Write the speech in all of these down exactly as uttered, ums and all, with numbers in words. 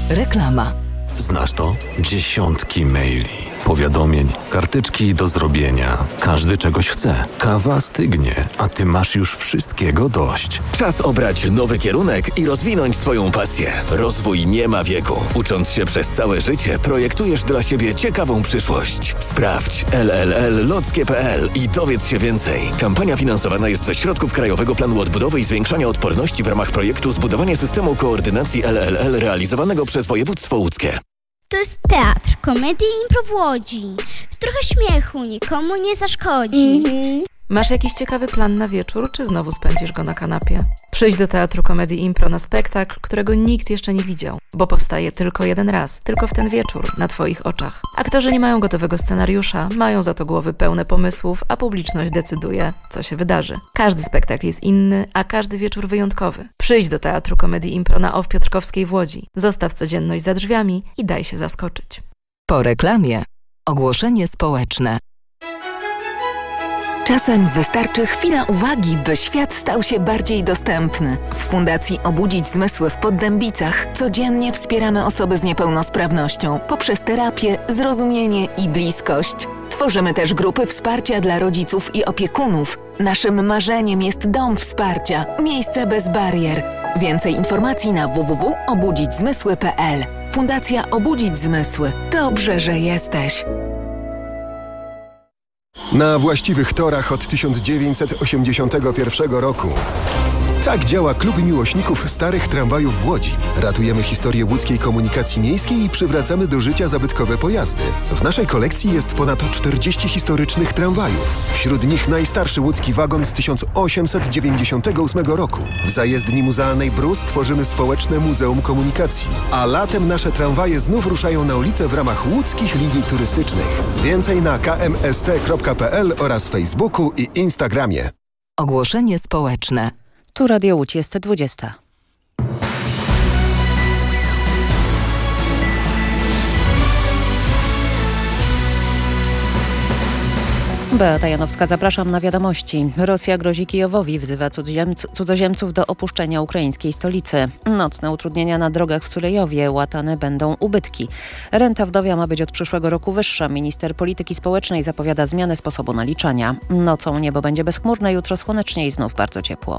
Reklama. Znasz to? Dziesiątki maili, powiadomień, karteczki do zrobienia. Każdy czegoś chce. Kawa stygnie, a ty masz już wszystkiego dość. Czas obrać nowy kierunek i rozwinąć swoją pasję. Rozwój nie ma wieku. Ucząc się przez całe życie, projektujesz dla siebie ciekawą przyszłość. Sprawdź l l l lockie kropka p l i dowiedz się więcej. Kampania finansowana jest ze środków Krajowego Planu Odbudowy i Zwiększania Odporności w ramach projektu Zbudowanie systemu koordynacji L L L realizowanego przez województwo łódzkie. To jest teatr, komedia i impro w Łodzi. Trochę śmiechu nikomu nie zaszkodzi. Mm-hmm. Masz jakiś ciekawy plan na wieczór, czy znowu spędzisz go na kanapie? Przyjdź do Teatru Komedii Impro na spektakl, którego nikt jeszcze nie widział, bo powstaje tylko jeden raz, tylko w ten wieczór, na Twoich oczach. Aktorzy nie mają gotowego scenariusza, mają za to głowy pełne pomysłów, a publiczność decyduje, co się wydarzy. Każdy spektakl jest inny, a każdy wieczór wyjątkowy. Przyjdź do Teatru Komedii Impro na O W Piotrkowskiej w Łodzi. Zostaw codzienność za drzwiami i daj się zaskoczyć. Po reklamie. Ogłoszenie społeczne. Czasem wystarczy chwila uwagi, by świat stał się bardziej dostępny. W Fundacji Obudzić Zmysły w Poddębicach codziennie wspieramy osoby z niepełnosprawnością poprzez terapię, zrozumienie i bliskość. Tworzymy też grupy wsparcia dla rodziców i opiekunów. Naszym marzeniem jest dom wsparcia, miejsce bez barier. Więcej informacji na w w w kropka obudzić zmysły kropka p l. Fundacja Obudzić Zmysły. Dobrze, że jesteś. Na właściwych torach od tysiąc dziewięćset osiemdziesiątego pierwszego roku. Tak działa Klub Miłośników Starych Tramwajów w Łodzi. Ratujemy historię łódzkiej komunikacji miejskiej i przywracamy do życia zabytkowe pojazdy. W naszej kolekcji jest ponad czterdzieści historycznych tramwajów. Wśród nich najstarszy łódzki wagon z tysiąc osiemset dziewięćdziesiątego ósmego roku. W zajezdni muzealnej Brus tworzymy społeczne Muzeum Komunikacji. A latem nasze tramwaje znów ruszają na ulicę w ramach łódzkich linii turystycznych. Więcej na k m s t kropka p l oraz Facebooku i Instagramie. Ogłoszenie społeczne. Tu Radio Łódź, jest dwudziesta. Beata Janowska, zapraszam na wiadomości. Rosja grozi Kijowowi, wzywa cudzoziemców do opuszczenia ukraińskiej stolicy. Nocne utrudnienia na drogach w Sulejowie, łatane będą ubytki. Renta wdowia ma być od przyszłego roku wyższa. Minister Polityki Społecznej zapowiada zmianę sposobu naliczania. Nocą niebo będzie bezchmurne, jutro słonecznie i znów bardzo ciepło.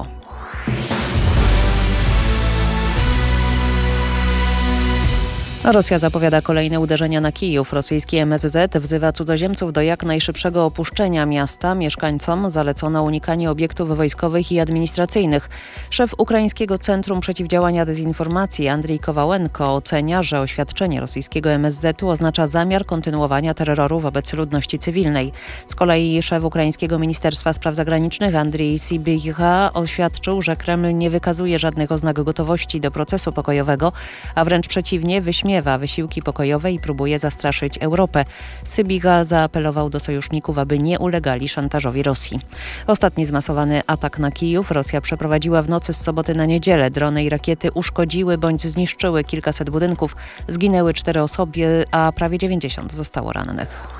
Rosja zapowiada kolejne uderzenia na Kijów. Rosyjski M S Z wzywa cudzoziemców do jak najszybszego opuszczenia miasta. Mieszkańcom zalecono unikanie obiektów wojskowych i administracyjnych. Szef Ukraińskiego Centrum Przeciwdziałania Dezinformacji Andrii Kowałenko ocenia, że oświadczenie rosyjskiego M S Z u oznacza zamiar kontynuowania terroru wobec ludności cywilnej. Z kolei szef Ukraińskiego Ministerstwa Spraw Zagranicznych Andrii Sybiha oświadczył, że Kreml nie wykazuje żadnych oznak gotowości do procesu pokojowego, a wręcz przeciwnie, wyśmiewa wysiłki pokojowe i próbuje zastraszyć Europę. Sybiga zaapelował do sojuszników, aby nie ulegali szantażowi Rosji. Ostatni zmasowany atak na Kijów Rosja przeprowadziła w nocy z soboty na niedzielę. Drony i rakiety uszkodziły bądź zniszczyły kilkaset budynków. Zginęły cztery osoby, a prawie dziewięćdziesiąt zostało rannych.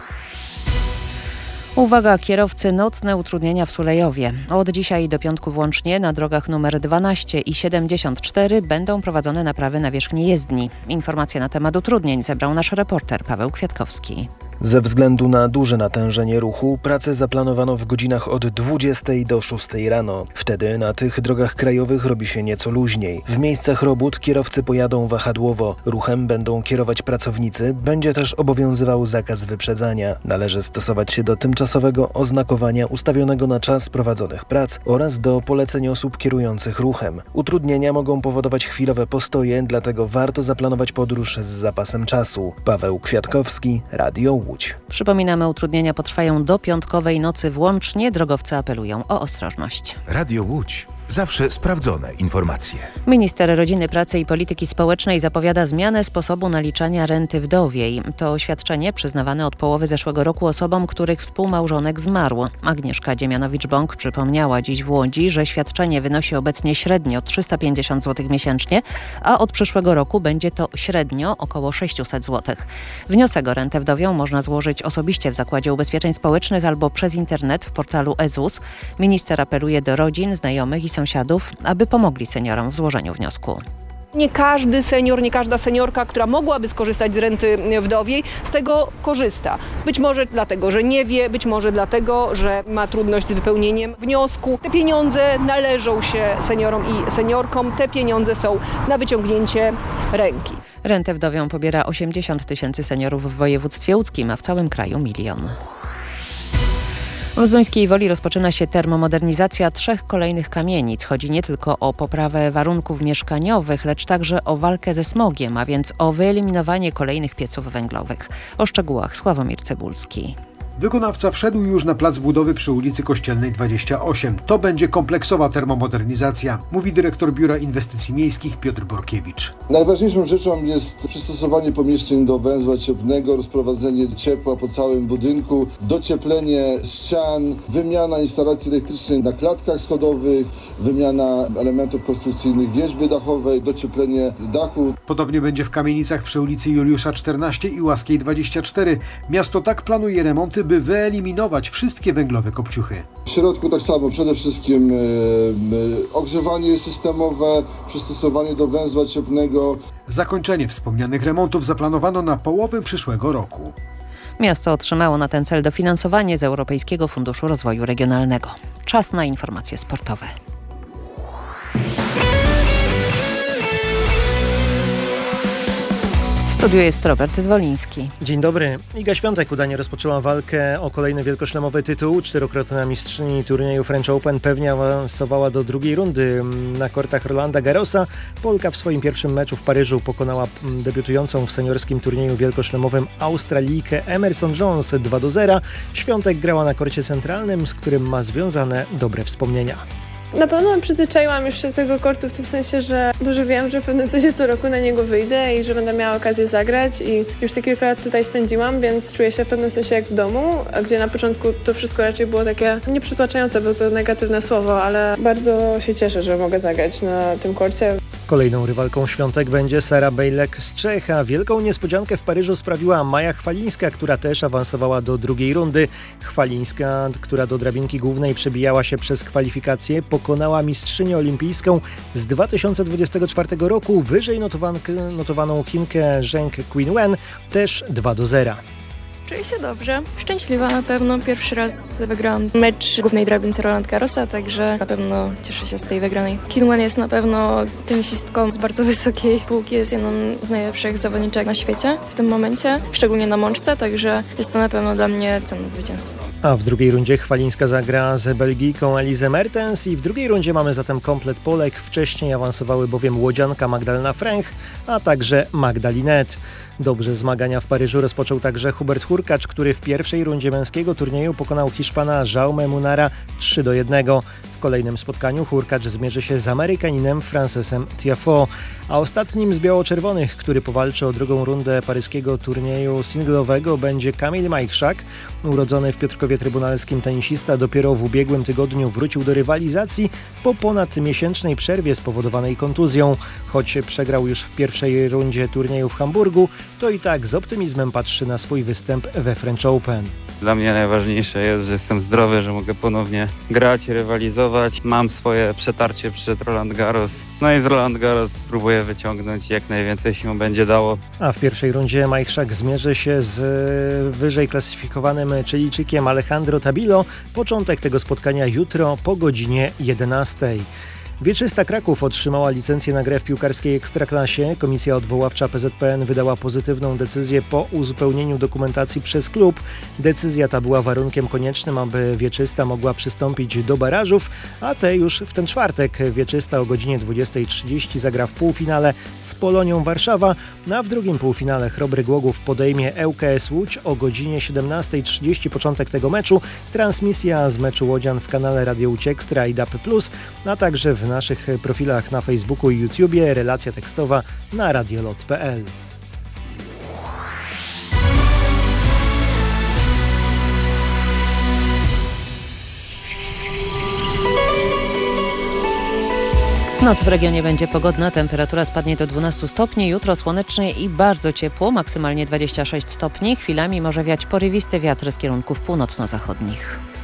Uwaga, kierowcy, nocne utrudnienia w Sulejowie. Od dzisiaj do piątku włącznie na drogach numer dwanaście i siedemdziesiąt cztery będą prowadzone naprawy nawierzchni jezdni. Informacje na temat utrudnień zebrał nasz reporter Paweł Kwiatkowski. Ze względu na duże natężenie ruchu pracę zaplanowano w godzinach od dwudziestej do szóstej rano. Wtedy na tych drogach krajowych robi się nieco luźniej. W miejscach robót kierowcy pojadą wahadłowo. Ruchem będą kierować pracownicy. Będzie też obowiązywał zakaz wyprzedzania. Należy stosować się do tymczasowego oznakowania ustawionego na czas prowadzonych prac oraz do poleceń osób kierujących ruchem. Utrudnienia mogą powodować chwilowe postoje, dlatego warto zaplanować podróż z zapasem czasu. Paweł Kwiatkowski, Radio Łódź. Przypominamy, utrudnienia potrwają do piątkowej nocy włącznie. Drogowcy apelują o ostrożność. Radio Łódź. Zawsze sprawdzone informacje. Minister Rodziny, Pracy i Polityki Społecznej zapowiada zmianę sposobu naliczania renty wdowiej. To oświadczenie przyznawane od połowy zeszłego roku osobom, których współmałżonek zmarł. Agnieszka Dziemianowicz-Bąk przypomniała dziś w Łodzi, że świadczenie wynosi obecnie średnio trzysta pięćdziesiąt złotych miesięcznie, a od przyszłego roku będzie to średnio około sześćset złotych. Wniosek o rentę wdowią można złożyć osobiście w Zakładzie Ubezpieczeń Społecznych albo przez internet w portalu E Z U S. Minister apeluje do rodzin, znajomych i sąsiadów, aby pomogli seniorom w złożeniu wniosku. Nie każdy senior, nie każda seniorka, która mogłaby skorzystać z renty wdowiej, z tego korzysta. Być może dlatego, że nie wie, być może dlatego, że ma trudność z wypełnieniem wniosku. Te pieniądze należą się seniorom i seniorkom, te pieniądze są na wyciągnięcie ręki. Rentę wdowią pobiera osiemdziesiąt tysięcy seniorów w województwie łódzkim, a w całym kraju milion. W Zduńskiej Woli rozpoczyna się termomodernizacja trzech kolejnych kamienic. Chodzi nie tylko o poprawę warunków mieszkaniowych, lecz także o walkę ze smogiem, a więc o wyeliminowanie kolejnych pieców węglowych. O szczegółach Sławomir Cebulski. Wykonawca wszedł już na plac budowy przy ulicy Kościelnej dwadzieścia osiem. To będzie kompleksowa termomodernizacja, mówi dyrektor Biura Inwestycji Miejskich Piotr Borkiewicz. Najważniejszą rzeczą jest przystosowanie pomieszczeń do węzła cieplnego, rozprowadzenie ciepła po całym budynku, docieplenie ścian, wymiana instalacji elektrycznej na klatkach schodowych, wymiana elementów konstrukcyjnych wierzby dachowej, docieplenie dachu. Podobnie będzie w kamienicach przy ulicy Juliusza czternaście i Łaskiej dwadzieścia cztery. Miasto tak planuje remonty, by wyeliminować wszystkie węglowe kopciuchy. W środku tak samo, przede wszystkim yy, yy, ogrzewanie systemowe, przystosowanie do węzła cieplnego. Zakończenie wspomnianych remontów zaplanowano na połowę przyszłego roku. Miasto otrzymało na ten cel dofinansowanie z Europejskiego Funduszu Rozwoju Regionalnego. Czas na informacje sportowe. W studiu jest Robert Zwoliński. Dzień dobry. Iga Świątek udanie rozpoczęła walkę o kolejny wielkoszlemowy tytuł. Czterokrotna mistrzyni turnieju French Open pewnie awansowała do drugiej rundy na kortach Rolanda Garrosa. Polka w swoim pierwszym meczu w Paryżu pokonała debiutującą w seniorskim turnieju wielkoszlemowym Australijkę Emerson Jones dwa do zera. Świątek grała na korcie centralnym, z którym ma związane dobre wspomnienia. Na pewno przyzwyczaiłam już się do tego kortu w tym sensie, że dużo wiem, że w pewnym sensie co roku na niego wyjdę i że będę miała okazję zagrać i już te kilka lat tutaj spędziłam, więc czuję się w pewnym sensie jak w domu, a gdzie na początku to wszystko raczej było takie nieprzytłaczające, było to negatywne słowo, ale bardzo się cieszę, że mogę zagrać na tym korcie. Kolejną rywalką Świątek będzie Sara Bejlek z Czech, a wielką niespodziankę w Paryżu sprawiła Maja Chwalińska, która też awansowała do drugiej rundy. Chwalińska, która do drabinki głównej przebijała się przez kwalifikacje, pokonała mistrzynię olimpijską z dwa tysiące dwudziestego czwartego roku, wyżej notowaną Chinkę Zheng Qinwen, też dwa do zera. Czuję się dobrze, szczęśliwa na pewno. Pierwszy raz wygrałam mecz w głównej drabince Roland Garrosa, także na pewno cieszę się z tej wygranej. Qinwen jest na pewno tenisistką z bardzo wysokiej półki, jest jedną z najlepszych zawodniczek na świecie w tym momencie, szczególnie na mączce, także jest to na pewno dla mnie cenne zwycięstwo. A w drugiej rundzie Chwalińska zagra z Belgijką Elise Mertens i w drugiej rundzie mamy zatem komplet Polek. Wcześniej awansowały bowiem łodzianka Magdalena Fręch, a także Magda Linette. Dobrze zmagania w Paryżu rozpoczął także Hubert Hurkacz, który w pierwszej rundzie męskiego turnieju pokonał Hiszpana Jaume Munara trzy do jednego. W kolejnym spotkaniu Hurkacz zmierzy się z Amerykaninem Francesem Tiafoe, a ostatnim z biało-czerwonych, który powalczy o drugą rundę paryskiego turnieju singlowego, będzie Kamil Majchrzak. Urodzony w Piotrkowie Trybunalskim tenisista dopiero w ubiegłym tygodniu wrócił do rywalizacji po ponad miesięcznej przerwie spowodowanej kontuzją. Choć przegrał już w pierwszej rundzie turnieju w Hamburgu, to i tak z optymizmem patrzy na swój występ we French Open. Dla mnie najważniejsze jest, że jestem zdrowy, że mogę ponownie grać, rywalizować. Mam swoje przetarcie przed Roland Garros. No i z Roland Garros spróbuję wyciągnąć jak najwięcej się mu będzie dało. A w pierwszej rundzie Majchrzak zmierzy się z wyżej klasyfikowanym Chilijczykiem Alejandro Tabilo. Początek tego spotkania jutro po godzinie jedenastej. Wieczysta Kraków otrzymała licencję na grę w piłkarskiej Ekstraklasie. Komisja odwoławcza P Z P N wydała pozytywną decyzję po uzupełnieniu dokumentacji przez klub. Decyzja ta była warunkiem koniecznym, aby Wieczysta mogła przystąpić do barażów, a te już w ten czwartek. Wieczysta o godzinie dwudziestej trzydzieści zagra w półfinale z Polonią Warszawa, a w drugim półfinale Chrobry Głogów podejmie L K S Łódź o godzinie siedemnastej trzydzieści. Początek tego meczu. Transmisja z meczu łodzian w kanale Radio Łódź Ekstra i D A P plus, a także w W naszych profilach na Facebooku i YouTubie, relacja tekstowa na radioloc kropka p l. Noc w regionie będzie pogodna, temperatura spadnie do dwunastu stopni, jutro słonecznie i bardzo ciepło, maksymalnie dwadzieścia sześć stopni, chwilami może wiać porywisty wiatr z kierunków północno-zachodnich.